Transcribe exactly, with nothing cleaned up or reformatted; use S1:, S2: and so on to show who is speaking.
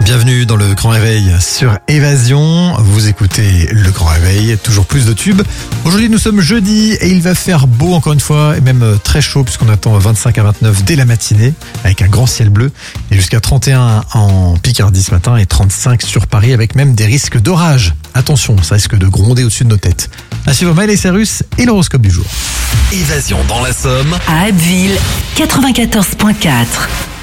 S1: Bienvenue dans le Grand Réveil sur Évasion. Vous écoutez le Grand Réveil, toujours plus de tubes. Aujourd'hui nous sommes jeudi et il va faire beau encore une fois et même très chaud puisqu'on attend vingt-cinq à vingt-neuf dès la matinée avec un grand ciel bleu et jusqu'à trente et un en Picardie ce matin et trente-cinq sur Paris avec même des risques d'orage. Attention, ça risque de gronder au-dessus de nos têtes. À suivre Miley Cyrus et l'horoscope du jour.
S2: Évasion dans la Somme
S3: À Abbeville, quatre-vingt-quatorze virgule quatre.